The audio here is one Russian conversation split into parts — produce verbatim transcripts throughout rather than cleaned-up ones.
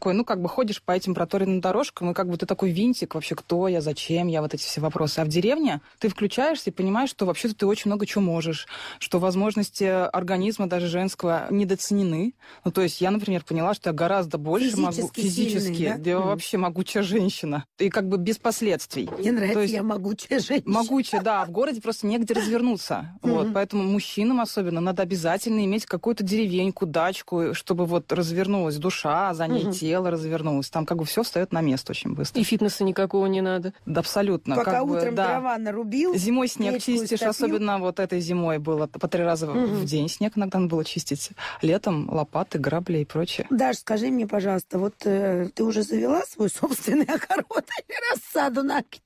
такой, ну, как бы ходишь по этим проторенным дорожкам, и как бы ты такой винтик, вообще, кто я, зачем я, вот эти все вопросы. А в деревне ты включаешься и понимаешь, что вообще-то ты очень много чего можешь, что возможности организма даже женского недооценены. Ну, то есть я, например, поняла, что я гораздо больше физически могу... Физически. Сильный, да? Я Mm. вообще могучая женщина. И как бы без последствий. Мне нравится, то есть, я могучая женщина. Могучая, да. В городе просто негде развернуться. Mm-hmm. Вот, поэтому мужчинам особенно надо обязательно иметь какую-то деревеньку, дачку, чтобы вот развернулась душа, за ней mm-hmm. тело развернулось. Там как бы все встает на место очень быстро. И фитнеса никакого не надо. Да, абсолютно. Пока как утром бы, да. дрова нарубил. Зимой снег чистишь, стопил. особенно вот этой зимой было по три раза mm-hmm. в день снег иногда надо было чистить. Летом лопаты, грабли и прочее. Даш, скажи мне, пожалуйста, вот э, ты уже завела свой собственный огород или рассаду на окне?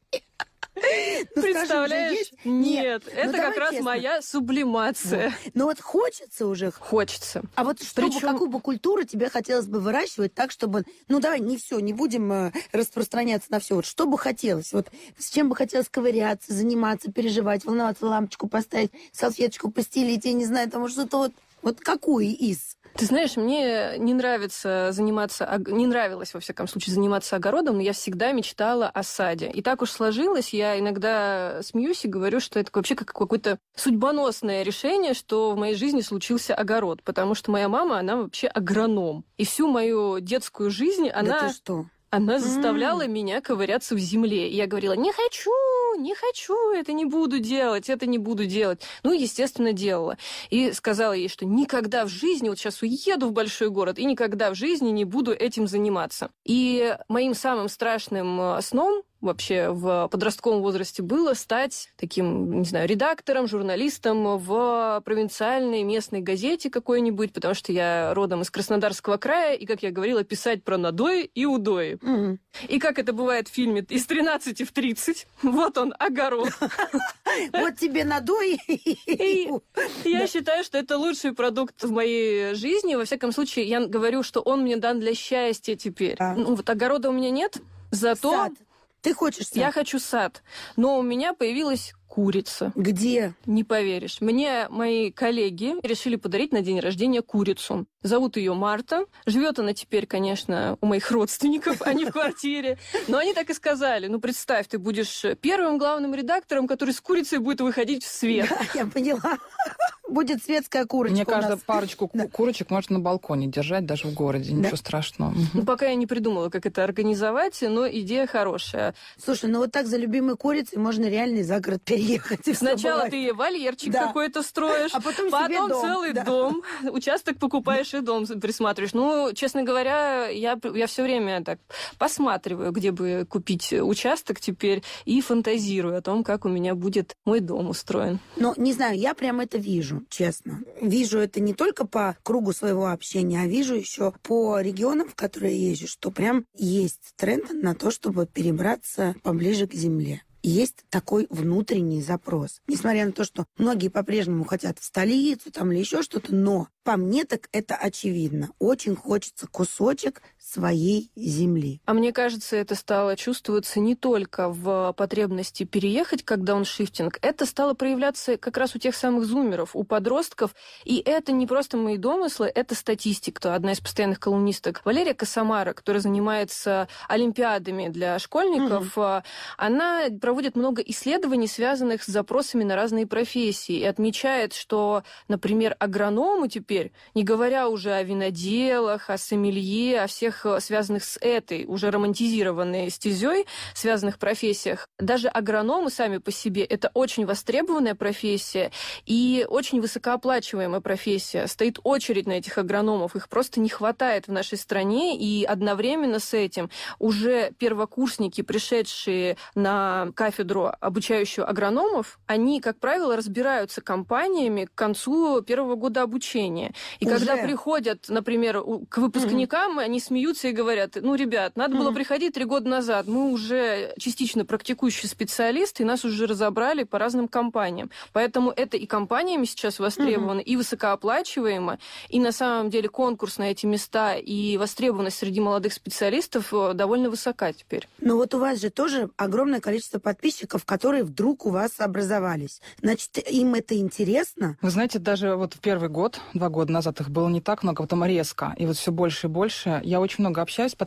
Ну, представляешь? Скажи, Нет, Нет. это ну, как раз честно. моя сублимация. Вот. Но вот хочется уже. Хочется. А вот чтобы, Причем... какую бы культуру тебе хотелось бы выращивать так, чтобы... Ну, давай, не все, не будем э, распространяться на все. Вот что бы хотелось? Вот с чем бы хотелось ковыряться, заниматься, переживать, волноваться, лампочку поставить, салфеточку постелить, я не знаю, там что-то вот... Вот какую из? Ты знаешь, мне не нравится заниматься, не нравилось, во всяком случае, заниматься огородом, но я всегда мечтала о саде. И так уж сложилось, я иногда смеюсь и говорю, что это вообще как какое-то судьбоносное решение, что в моей жизни случился огород, потому что моя мама, она вообще агроном. И всю мою детскую жизнь она... Да ты что? Она заставляла mm. меня ковыряться в земле. И я говорила, не хочу, не хочу, это не буду делать, это не буду делать. Ну, естественно, делала. И сказала ей, что никогда в жизни, вот сейчас уеду в большой город, и никогда в жизни не буду этим заниматься. И моим самым страшным сном вообще в подростковом возрасте было стать таким, не знаю, редактором, журналистом в провинциальной местной газете какой-нибудь, потому что я родом из Краснодарского края, и, как я говорила, писать про надои и удои. Mm-hmm. И как это бывает в фильме «Из тринадцати в тридцать», вот он, огород. Вот тебе надои. Я считаю, что это лучший продукт в моей жизни. Во всяком случае, я говорю, что он мне дан для счастья теперь. Ну, вот огорода у меня нет, зато... Ты хочешь сад? Я хочу сад. Но у меня появилась курица. Где? Не поверишь. Мне мои коллеги решили подарить на день рождения курицу. Зовут ее Марта. Живет она теперь, конечно, у моих родственников, а не в квартире. Но они так и сказали. Ну, представь, ты будешь первым главным редактором, который с курицей будет выходить в свет. Да, я поняла. Будет светская курочка. Мне кажется, парочку да. курочек можно на балконе держать, даже в городе. Ничего да. страшного. Ну, пока я не придумала, как это организовать, но идея хорошая. Слушай, ну вот так за любимой курицей можно реально за город переехать. Сначала ты ей вольерчик да. какой-то строишь, а потом, потом дом. целый да. дом, участок покупаешь и дом присматриваешь. Ну, честно говоря, я, я все время так посматриваю, где бы купить участок теперь, и фантазирую о том, как у меня будет мой дом устроен. Ну, не знаю, я прям это вижу, честно. Вижу это не только по кругу своего общения, а вижу еще по регионам, в которые я езжу, что прям есть тренд на то, чтобы перебраться поближе к земле. Есть такой внутренний запрос. Несмотря на то, что многие по-прежнему хотят в столицу там, или еще что-то, но по мне так это очевидно. Очень хочется кусочек своей земли. А мне кажется, это стало чувствоваться не только в потребности переехать, как дауншифтинг. Это стало проявляться как раз у тех самых зумеров, у подростков. И это не просто мои домыслы, это статистика. Одна из постоянных колумнисток Валерия Косомара, которая занимается олимпиадами для школьников, mm-hmm. она проводит много исследований, связанных с запросами на разные профессии, и отмечает, что, например, агроному теперь, не говоря уже о виноделах, о сомелье, о всех связанных с этой уже романтизированной стезей, связанных профессиях, даже агрономы сами по себе – это очень востребованная профессия и очень высокооплачиваемая профессия. Стоит очередь на этих агрономов, их просто не хватает в нашей стране, и одновременно с этим уже первокурсники, пришедшие на кафедру, обучающую агрономов, они, как правило, разбираются компаниями к концу первого года обучения. И уже? Когда приходят, например, к выпускникам, mm-hmm. они смеются и говорят, ну, ребят, надо mm-hmm. было приходить три года назад, мы уже частично практикующие специалисты, и нас уже разобрали по разным компаниям. Поэтому это и компаниями сейчас востребовано, mm-hmm. и высокооплачиваемо, и на самом деле конкурс на эти места и востребованность среди молодых специалистов довольно высока теперь. Ну вот у вас же тоже огромное количество подписчиков, которые вдруг у вас образовались. Значит, им это интересно? Вы знаете, даже вот в первый год, два года назад их было не так много, потом резко. И вот все больше и больше. Я очень много общаюсь с